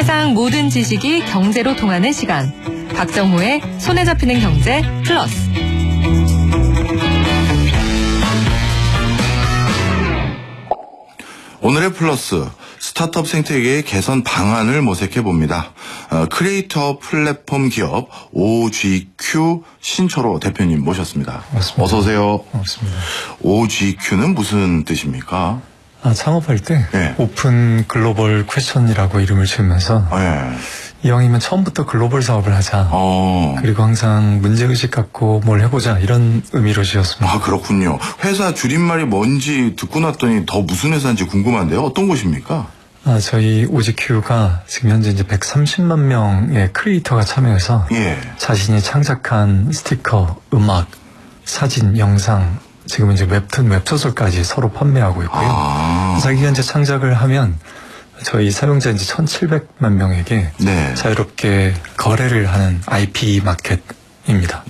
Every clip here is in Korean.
세상 모든 지식이 경제로 통하는 시간. 박정호의 손에 잡히는 경제 플러스. 오늘의 플러스, 스타트업 생태계의 개선 방안을 모색해봅니다. 크리에이터 플랫폼 기업 OGQ 신철호 대표님 모셨습니다. 맞습니다. 어서 오세요. 맞습니다. OGQ는 무슨 뜻입니까? 창업할 때 네. 오픈 글로벌 퀘션이라고 이름을 지으면서 네. 이왕이면 처음부터 글로벌 사업을 하자. 그리고 항상 문제의식 갖고 뭘 해보자 이런 의미로 지었습니다. 그렇군요. 회사 줄임말이 뭔지 듣고 났더니 더 무슨 회사인지 궁금한데요. 어떤 곳입니까? 저희 OGQ가 지금 현재 이제 130만 명의 크리에이터가 참여해서 자신이 창작한 스티커, 음악, 사진, 영상, 지금 이제 웹툰, 웹소설까지 서로 판매하고 있고요. 자기 현재 창작을 하면 저희 사용자 이제 1,700만 명에게 자유롭게 거래를 하는 IP 마켓입니다.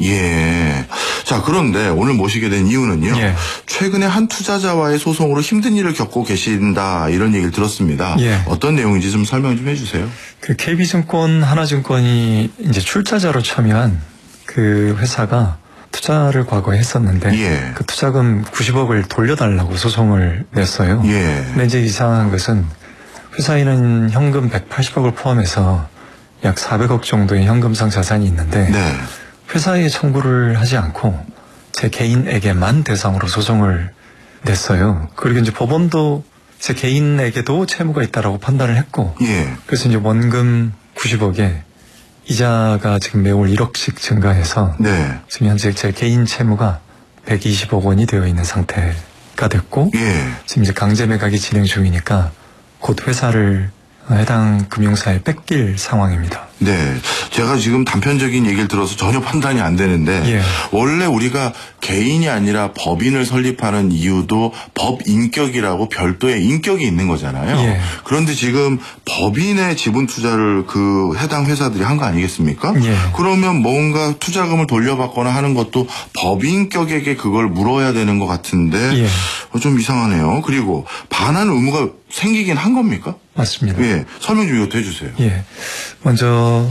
자, 그런데 오늘 모시게 된 이유는요. 최근에 한 투자자와의 소송으로 힘든 일을 겪고 계신다 이런 얘기를 들었습니다. 어떤 내용인지 좀 설명 좀 해주세요. 그 KB증권, 하나증권이 이제 출자자로 참여한 그 회사가 투자를 과거에 했었는데 그 투자금 90억을 돌려달라고 소송을 냈어요. 근데 이제 이상한 것은 회사에는 현금 180억을 포함해서 약 400억 정도의 현금상 자산이 있는데 회사에 청구를 하지 않고 제 개인에게만 대상으로 소송을 냈어요. 그리고 이제 법원도 제 개인에게도 채무가 있다라고 판단을 했고 그래서 이제 원금 90억에 이자가 지금 매월 1억씩 증가해서 지금 현재 제 개인 채무가 120억 원이 되어 있는 상태가 됐고 지금 이제 강제 매각이 진행 중이니까 곧 회사를 해당 금융사에 뺏길 상황입니다. 제가 지금 단편적인 얘기를 들어서 전혀 판단이 안 되는데 원래 우리가 개인이 아니라 법인을 설립하는 이유도 법인격이라고 별도의 인격이 있는 거잖아요. 그런데 지금 법인의 지분 투자를 그 해당 회사들이 한 거 아니겠습니까? 그러면 뭔가 투자금을 돌려받거나 하는 것도 법인격에게 그걸 물어야 되는 것 같은데 좀 이상하네요. 그리고 반환 의무가 생기긴 한 겁니까? 맞습니다. 설명 좀 이것도 해주세요. 먼저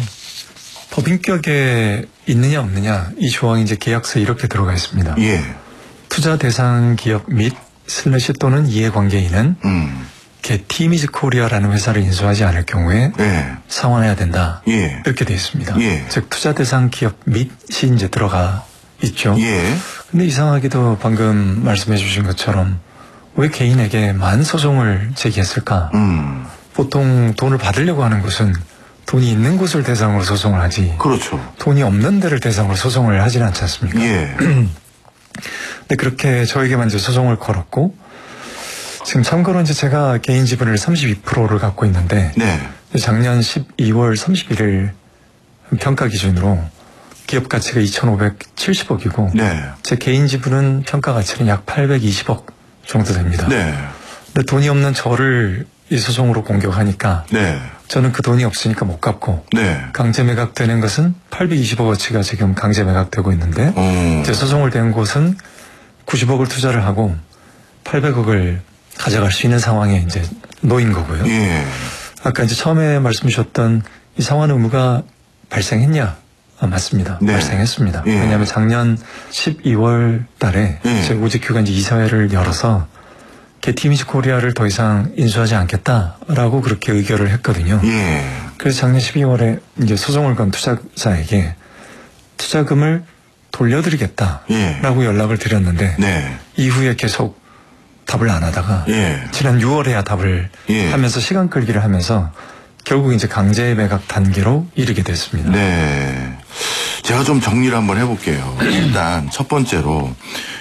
법인격에 있느냐 없느냐 이 조항이 이제 계약서에 이렇게 들어가 있습니다. 투자 대상 기업 및 슬래시 또는 이해관계인은 게티이미지 코리아라는 회사를 인수하지 않을 경우에 상환해야 된다. 이렇게 돼 있습니다. 즉 투자 대상 기업 및이 이제 들어가 있죠. 근데 이상하게도 방금 말씀해 주신 것처럼 왜 개인에게만 소송을 제기했을까? 보통 돈을 받으려고 하는 곳은 돈이 있는 곳을 대상으로 소송을 하지. 돈이 없는 데를 대상으로 소송을 하지는 않지 않습니까? 근데 그렇게 저에게만 이제 소송을 걸었고, 지금 참고로 이제 제가 개인 지분을 32%를 갖고 있는데, 작년 12월 31일 평가 기준으로 기업 가치가 2,570억이고, 제 개인 지분은 평가 가치는 약 820억 정도 됩니다. 근데 돈이 없는 저를 이 소송으로 공격하니까 저는 그 돈이 없으니까 못 갚고 강제 매각되는 것은 820억어치가 지금 강제 매각되고 있는데 제 소송을 낸 곳은 90억을 투자를 하고 800억을 가져갈 수 있는 상황에 이제 놓인 거고요. 아까 이제 처음에 말씀 주셨던 이 상환 의무가 발생했냐? 맞습니다. 발생했습니다. 왜냐하면 작년 12월 달에 제 OGQ가 이제 이사회를 열어서 게티이미지 코리아를 더 이상 인수하지 않겠다라고 그렇게 의결을 했거든요. 그래서 작년 12월에 이제 소송을 건 투자자에게 투자금을 돌려드리겠다라고 연락을 드렸는데 이후에 계속 답을 안 하다가 지난 6월에야 답을 하면서 시간 끌기를 하면서 결국 이제 강제 매각 단계로 이르게 됐습니다. 제가 좀 정리를 한번 해볼게요. 일단 첫 번째로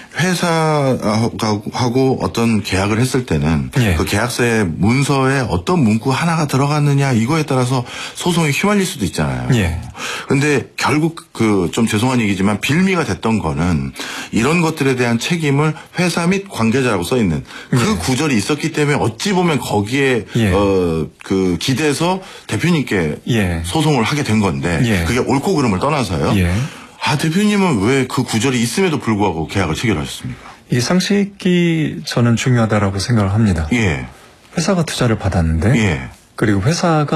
회사하고 어떤 계약을 했을 때는 그 계약서의 문서에 어떤 문구 하나가 들어갔느냐 이거에 따라서 소송이 휘말릴 수도 있잖아요. 근데 결국 그 좀 죄송한 얘기지만 빌미가 됐던 거는 이런 것들에 대한 책임을 회사 및 관계자라고 써 있는 그 구절이 있었기 때문에 어찌 보면 거기에 그 기대서 대표님께 소송을 하게 된 건데 그게 옳고 그름을 떠나서요. 대표님은 왜 그 구절이 있음에도 불구하고 계약을 체결하셨습니까? 이 상식이 저는 중요하다라고 생각을 합니다. 회사가 투자를 받았는데 그리고 회사가